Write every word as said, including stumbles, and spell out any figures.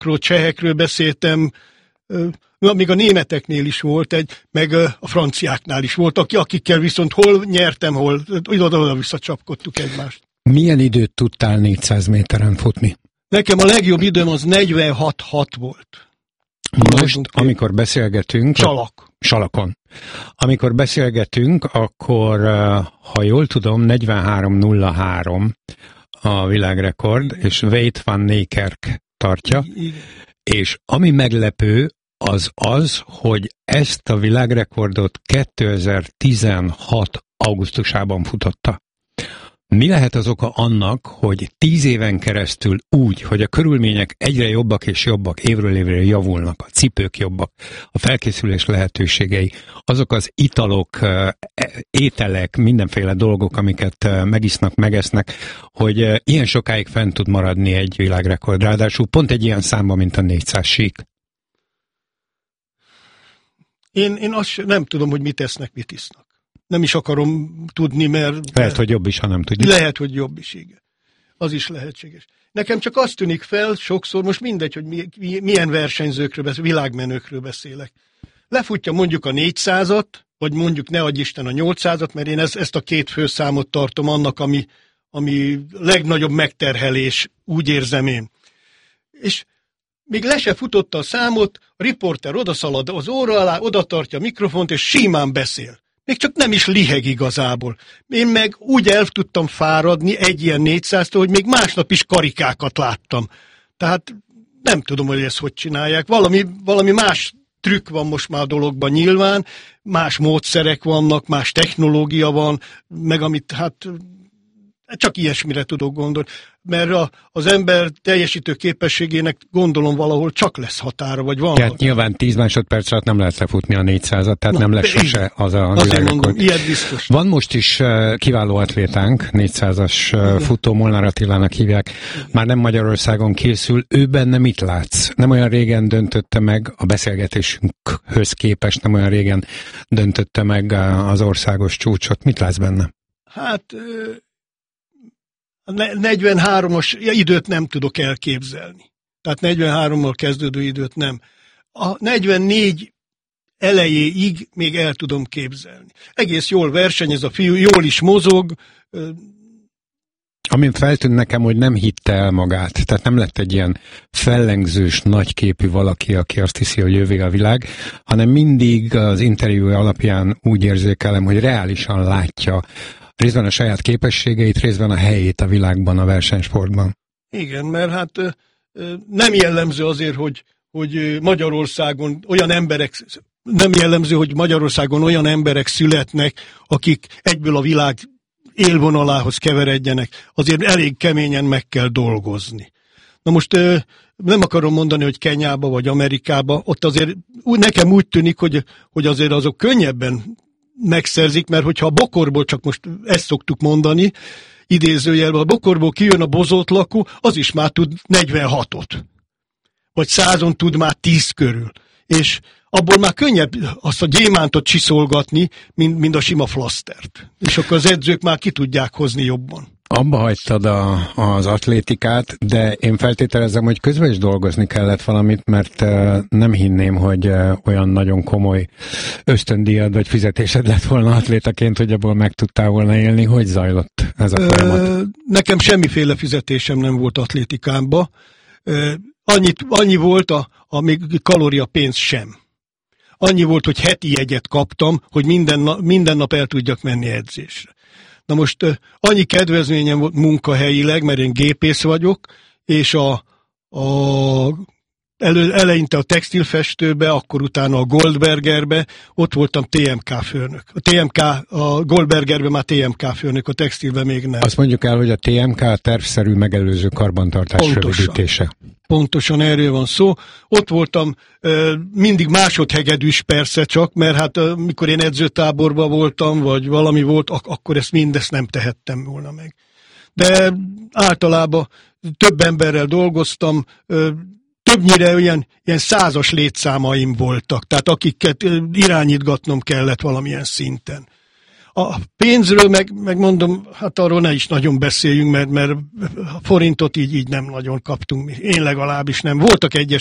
olaszokról, csehekről beszéltem, még a németeknél is volt egy, meg a franciáknál is volt, akikkel viszont hol nyertem, hol oda-oda visszacsapkodtuk egymást. Milyen időt tudtál négyszáz méteren futni? Nekem a legjobb időm az negyvenhat hat volt. Most, amikor beszélgetünk... Salak. Salakon. Amikor beszélgetünk, akkor, ha jól tudom, negyvenhárom nulla három a világrekord, és Wout van Niekerk tartja. Igen. És ami meglepő, az az, hogy ezt a világrekordot kétezer-tizenhat augusztusában futotta. Mi lehet az oka annak, hogy tíz éven keresztül úgy, hogy a körülmények egyre jobbak és jobbak, évről évre javulnak, a cipők jobbak, a felkészülés lehetőségei, azok az italok, ételek, mindenféle dolgok, amiket megisznak, megesznek, hogy ilyen sokáig fent tud maradni egy világrekord. Ráadásul pont egy ilyen számban, mint a négyszáz sík. Én, én azt nem tudom, hogy mit esznek, mit isznak. Nem is akarom tudni, mert... Lehet, hogy jobb is, ha nem tudjuk. Lehet, hogy jobb is, igen. Az is lehetséges. Nekem csak azt tűnik fel sokszor, most mindegy, hogy mi, mi, milyen versenyzőkről beszélek, világmenőkről beszélek. Lefutja mondjuk a négyszázat, vagy mondjuk ne adj Isten a nyolcszázat, mert én ezt, ezt a két főszámot tartom annak, ami, ami legnagyobb megterhelés, úgy érzem én. És még le se futotta a számot, a riporter odaszalad az óra alá, odatartja a mikrofont, és simán beszél. Még csak nem is liheg igazából. Én meg úgy el tudtam fáradni egy ilyen négyszáztól, hogy még másnap is karikákat láttam. Tehát nem tudom, hogy ezt hogy csinálják. Valami, valami más trükk van most már a dologban nyilván, más módszerek vannak, más technológia van, meg amit hát csak ilyesmire tudok gondolni. Mert a, az ember teljesítő képességének gondolom valahol csak lesz határa, vagy van. Tehát nyilván tíz másodperc alatt nem lehet lefutni a négyszázat, tehát Na, nem lesz sose az a világrekord. Ilyet biztos. Van most is uh, kiváló atlétánk, négyszázas uh, futó, Molnár Attilának hívják, Igen. Már nem Magyarországon készül, ő benne mit látsz? Nem olyan régen döntötte meg, a beszélgetésünkhöz képest nem olyan régen döntötte meg az országos csúcsot. Mit látsz benne? Hát... A negyvenháromos időt nem tudok elképzelni. Tehát negyvenhárommal kezdődő időt nem. A negyvennégy elejéig még el tudom képzelni. Egész jól versenyez a fiú, jól is mozog. Amin feltűnt nekem, hogy nem hitte el magát. Tehát nem lett egy ilyen fellengzős, nagyképű valaki, aki azt hiszi, hogy jövő a világ, hanem mindig az interjúja alapján úgy érzékelem, hogy reálisan látja részben a saját képességeit, részben a helyét a világban, a versenysportban. Igen, mert hát nem jellemző azért, hogy, hogy Magyarországon olyan emberek, nem jellemző, hogy Magyarországon olyan emberek születnek, akik egyből a világ élvonalához keveredjenek. Azért elég keményen meg kell dolgozni. Na most nem akarom mondani, hogy Kenyába vagy Amerikába, ott azért nekem úgy tűnik, hogy, hogy azért azok könnyebben megszerzik, mert hogyha a bokorból, csak most ezt szoktuk mondani, idézőjelben, a bokorból kijön a bozótlakó, az is már tud negyvenhatot. Vagy százon tud már tíz körül. És abból már könnyebb azt a gyémántot csiszolgatni, mint, mint a sima flasztert. És akkor az edzők már ki tudják hozni jobban. Abba hagytad a, az atlétikát, de én feltételezem, hogy közben is dolgozni kellett valamit, mert uh, nem hinném, hogy uh, olyan nagyon komoly ösztöndíjad vagy fizetésed lett volna atlétaként, hogy abból meg tudtál volna élni. Hogy zajlott ez a folyamat? Nekem semmiféle fizetésem nem volt atlétikámba. Annyit, annyi volt, a, a még kalóriapénz sem. Annyi volt, hogy heti jegyet kaptam, hogy minden, na, minden nap el tudjak menni edzésre. Na most annyi kedvezményem volt munkahelyileg, mert én gépész vagyok, és a, a elő, eleinte a textilfestőbe, akkor utána a Goldbergerbe, ott voltam té em ká főnök. A té em ká, a Goldbergerbe már té em ká főnök, a textilbe még nem. Azt mondjuk el, hogy a té em ká a tervszerű megelőző karbantartás rövidítése. Pontosan erről van szó. Ott voltam mindig másodhegedűs persze csak, mert hát mikor én edzőtáborban voltam, vagy valami volt, ak- akkor ezt mindezt nem tehettem volna meg. De általában több emberrel dolgoztam, többnyire olyan ilyen százas létszámaim voltak, tehát akiket irányítgatnom kellett valamilyen szinten. A pénzről meg, meg mondom, hát arról ne is nagyon beszéljünk, mert, mert a forintot így, így nem nagyon kaptunk. Én legalábbis nem. Voltak egyes